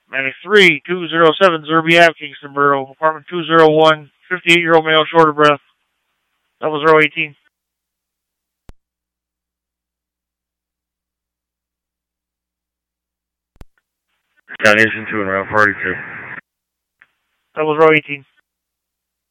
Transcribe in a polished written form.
93, 207, Zerby Ave, Kingston Borough. Apartment 201, 58-year-old male, short of breath. That was row 18. Retaliation 2 and round 42. That was row 18.